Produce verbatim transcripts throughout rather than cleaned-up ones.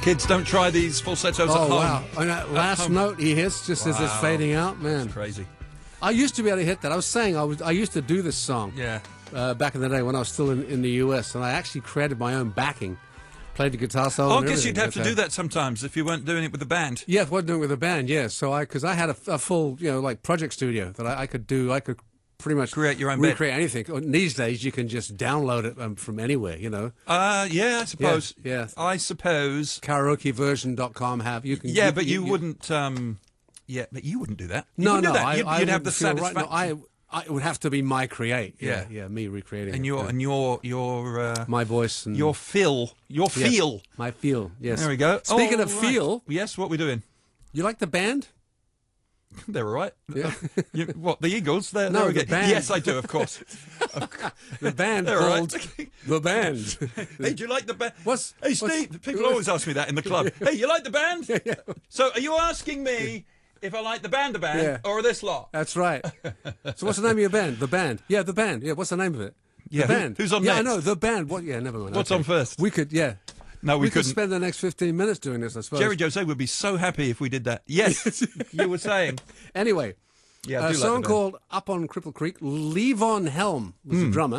Kids, don't try these falsettos Oh, at home. wow. On that last home. note he hits just as it's Wow. fading out, man. Crazy. I used to be able to hit that. I was saying I was. I used to do this song Yeah. uh, back in the day when I was still in, in the U S, and I actually created my own backing, played the guitar solo. Oh, I and guess everything you'd have to with do that sometimes if you weren't doing it with the band. Yeah, if I wasn't doing it with a band, yeah. So I, because I had a, a full, you know, like project studio that I, I could do. I could pretty much Create your own bed. recreate anything. And these days, you can just download it um, from anywhere. You know, Uh, yeah, I suppose. yeah. I suppose. karaoke version dot com have you can. Yeah, but you, wouldn't. Um, yeah, but you wouldn't do that. You No, wouldn't no, do that. I, You'd, I you'd have the wouldn't feel right. satisfaction. No, I, I, it would have to be my create. Yeah, Yeah. yeah, me recreating and it, your yeah. and your your uh, my voice and your feel, your yes, feel. my feel. Yes, There we go. Speaking Oh, of right. feel, yes, what are we doing? you like the band? They're all right. Yeah. You, what, the Eagles? They're, No, they're the okay. band. Yes, I do, of course. The band They're all called right. the band. Hey, do you like the band? What's- hey, what's- Steve, people always ask me that in the club. Hey, you like the band? So are you asking me if I like the band, the band, Yeah. or this lot? That's right. So what's the name of your band? The band. Yeah, the band. Yeah, what's the name of it? Yeah, the who- band. who's on Yeah, next? I know the band. What? Yeah, never mind. What's Okay. on first? We could. Yeah. No, we, We could couldn't. spend the next fifteen minutes doing this, I suppose. Jerry Jose would be so happy if we did that. Yes, you were saying. Anyway, Yeah, I a do like song the band. called "Up on Cripple Creek." Levon Helm was Hmm. the drummer.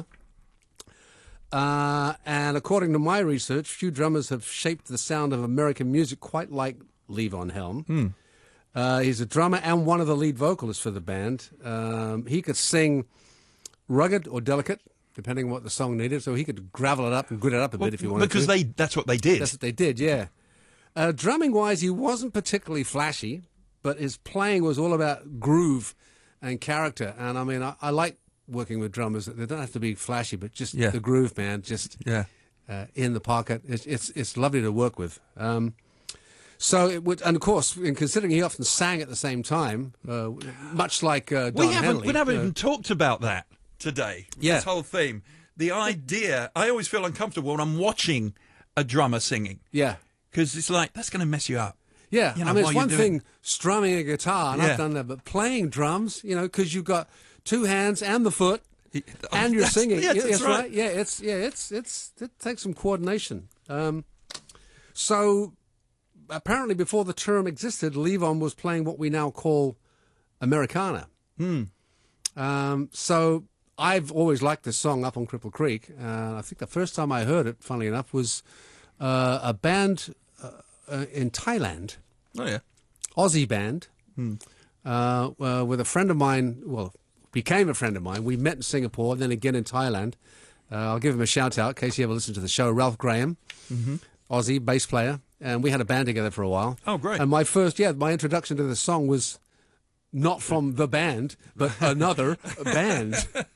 Uh, and according to my research, few drummers have shaped the sound of American music quite like Levon Helm. Hmm. Uh, he's a drummer and one of the lead vocalists for the band. Um, he could sing rugged or delicate, depending on what the song needed. So he could gravel it up and grit it up a bit if you wanted because to. they that's what they did. That's what they did, yeah. Uh, drumming-wise, he wasn't particularly flashy, but his playing was all about groove and character. And, I mean, I, I like working with drummers. They don't have to be flashy, but just Yeah. the groove, man, just Yeah. uh, in the pocket. It's, it's it's lovely to work with. Um, so, it would, and of course, in considering he often sang at the same time, uh, much like uh, Don We haven't Henley. we haven't you know. even talked about that today. Yeah. This whole theme. The idea, I always feel uncomfortable when I'm watching a drummer singing Yeah. because it's like that's going to mess you up. Yeah, You know, I mean, while it's you're one doing- thing strumming a guitar, and Yeah. I've done that, but playing drums, you know, because you've got two hands and the foot, and you're That's- singing. yes, Yeah, that's right. Yeah, it's yeah, it's it's it takes some coordination. Um, so apparently, before the term existed, Levon was playing what we now call Americana. Hmm. Um, so I've always liked this song, "Up on Cripple Creek." Uh, I think the first time I heard it, funnily enough, was uh, a band uh, uh, in Thailand. Oh yeah. Aussie band uh, uh, with a friend of mine, well, became a friend of mine. We met in Singapore, then again in Thailand. Uh, I'll give him a shout out in case you ever listen to the show. Ralph Graham, Aussie bass player, and we had a band together for a while. Oh, great. And my first, yeah, my introduction to the song was not from the band, but another band.